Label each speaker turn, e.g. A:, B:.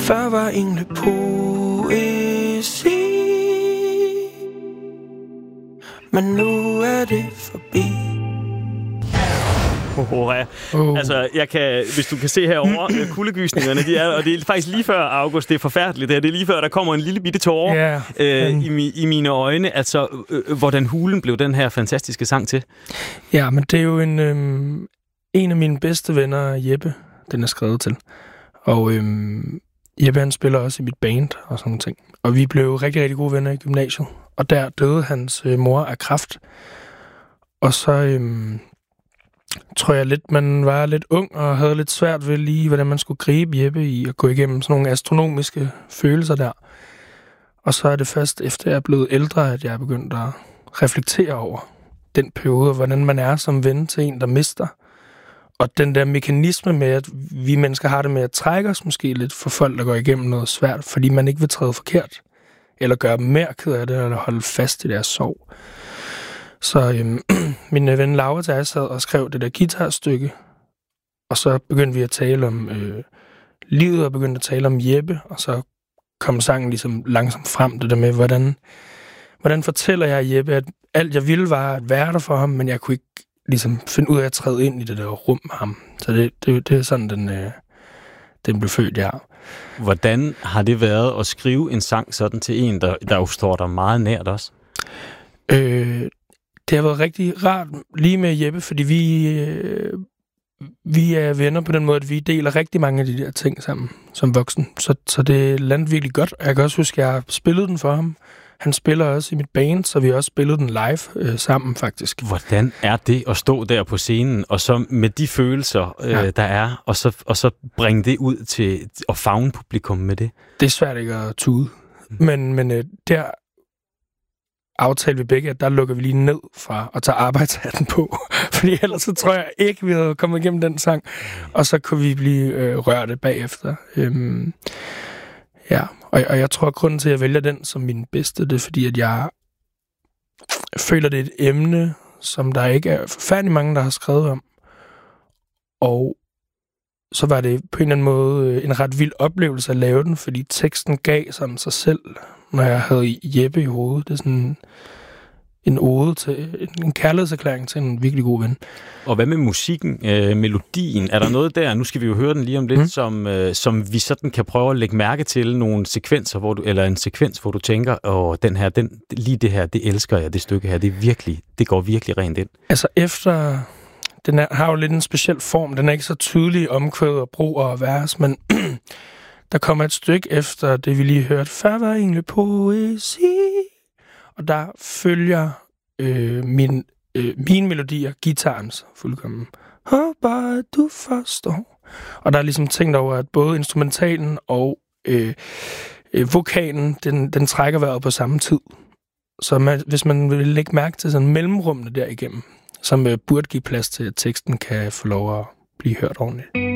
A: Før var engle poesi, men nu er det forbi.
B: Altså, hvis du kan se herovre, kuldegysningerne, de er, og det er faktisk lige før, August, det er forfærdeligt. Det er lige før, der kommer en lille bitte tåre i mine øjne. Altså, hvordan Hulen blev den her fantastiske sang til?
A: Ja, men det er jo en af mine bedste venner, Jeppe, den er skrevet til. Og Jeppe, han spiller også i mit band og sådan nogle ting. Og vi blev rigtig, rigtig gode venner i gymnasiet. Og der døde hans mor af kræft. Og så tror jeg lidt, man var lidt ung og havde lidt svært ved lige, hvordan man skulle gribe Jeppe i at gå igennem sådan nogle astronomiske følelser der. Og så er det først efter jeg er blevet ældre, at jeg er begyndt at reflektere over den periode, hvordan man er som ven til en, der mister. Og den der mekanisme med, at vi mennesker har det med at trække os måske lidt for folk, der går igennem noget svært, fordi man ikke vil træde forkert, eller gøre dem mere ked af det, eller holde fast i deres sorg. Så min ven Laura og jeg sad og skrev det der guitarstykke, og så begyndte vi at tale om livet, og begyndte at tale om Jeppe, og så kom sangen ligesom langsomt frem, det der med, hvordan fortæller jeg Jeppe, at alt jeg ville var at være der for ham, men jeg kunne ikke ligesom finde ud af at træde ind i det der rum med ham. Så det er sådan, den blev født, ja.
B: Hvordan har det været at skrive en sang sådan til en, der jo står der meget nært også?
A: Det har været rigtig rart lige med Jeppe, fordi vi er venner på den måde, at vi deler rigtig mange af de der ting sammen som voksen. Så det landede virkelig godt. Jeg kan også huske, at jeg har spillet den for ham. Han spiller også i mit band, så vi har også spillet den live sammen, faktisk.
B: Hvordan er det at stå der på scenen, og så med de følelser, der er, og så bringe det ud til at favne publikum med det?
A: Det er svært ikke at tude. Men der aftalte vi begge, at der lukker vi lige ned fra at tage arbejdshatten på. Fordi ellers så tror jeg ikke, vi havde kommet igennem den sang. Og så kunne vi blive rørte bagefter. Ja, og jeg tror, at grunden til, at jeg vælger den som min bedste, det er fordi, at jeg føler, det er et emne, som der ikke er forfærdelig mange, der har skrevet om. Og så var det på en eller anden måde en ret vild oplevelse at lave den, fordi teksten gav sådan sig selv, når jeg havde Jeppe i hovedet. Det er sådan en ode til en kærlighedserklæring til en virkelig god ven.
B: Og hvad med musikken, melodien? Er der noget der? Nu skal vi jo høre den lige om lidt, som vi sådan kan prøve at lægge mærke til nogle sekvenser, eller en sekvens, hvor du tænker, lige det her, det elsker jeg, det stykke her, det går virkelig rent ind.
A: Altså efter, den har jo lidt en speciel form, den er ikke så tydelig omkvæd og brug og vers, men der kommer et stykke efter det, vi lige hørte, før var engle poesi. Og der følger mine melodier, guitarens fuldkommen. Håber, at du forstår. Og der er ligesom tænkt over, at både instrumentalen og vokalen, den trækker vejret på samme tid. Så hvis man vil lægge mærke til sådan mellemrummene derigennem, som burde give plads til, at teksten kan få lov at blive hørt ordentligt.